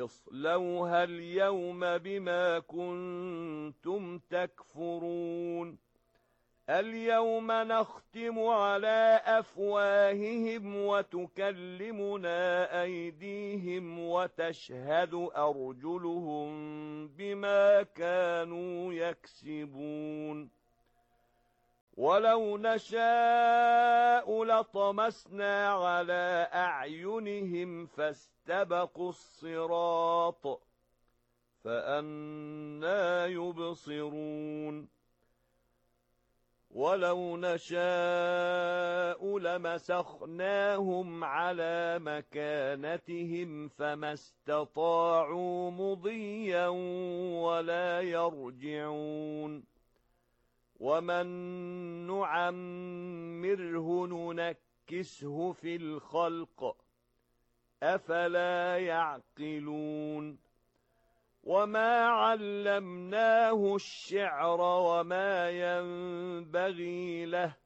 اصْلَوْهَا الْيَوْمَ بِمَا كُنتُمْ تَكْفُرُونَ الْيَوْمَ نَخْتِمُ عَلَى أَفْوَاهِهِمْ وَتُكَلِّمُنَا أَيْدِيهِمْ وَتَشْهَدُ أَرْجُلُهُم بِمَا كَانُوا يَكْسِبُونَ وَلَوْ نَشَاءُ لَطَمَسْنَا عَلَى أَعْيُنِهِمْ فَاسْتَبَقُوا الصِّرَاطَ فَأَنَّىٰ يُبْصِرُونَ وَلَوْ نَشَاءُ لَمَسَخْنَاهُمْ عَلَى مَكَانَتِهِمْ فَمَا اسْتَطَاعُوا مُضِيًّا وَلَا يَرْجِعُونَ وَمَن نُّعَمِّرْهُ نُنَكِّسْهُ فِي الْخَلْقِ أَفَلَا يَعْقِلُونَ وَمَا عَلَّمْنَاهُ الشِّعْرَ وَمَا يَنبَغِي لَهُ